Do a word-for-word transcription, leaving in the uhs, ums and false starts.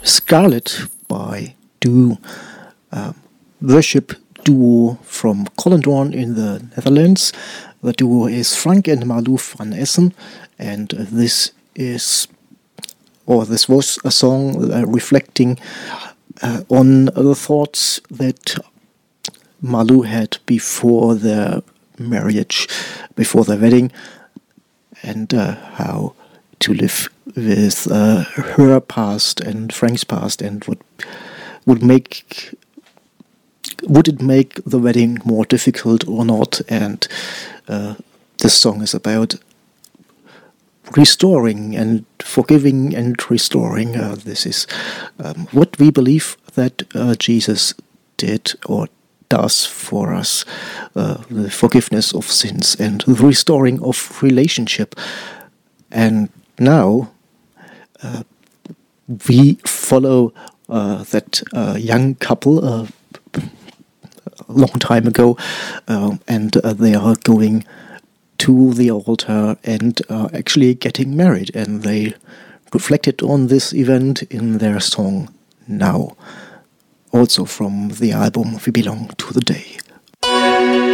Scarlet by Do, uh, worship duo from Colindorn in the Netherlands. The duo is Frank and Marlou van Essen, and this is, or this was a song uh, reflecting uh, on the thoughts that Marlou had before their marriage, before their wedding, and uh, how to live with uh, her past and Frank's past, and what would make would it make the wedding more difficult or not. And uh, this song is about restoring and forgiving and restoring. Uh, this is um, what we believe that uh, Jesus did or does for us, uh, the forgiveness of sins and the restoring of relationship. And now uh, we follow uh, that uh, young couple uh, a long time ago, uh, and uh, they are going to the altar and uh, actually getting married, and they reflected on this event in their song Now, also from the album We Belong to the Day.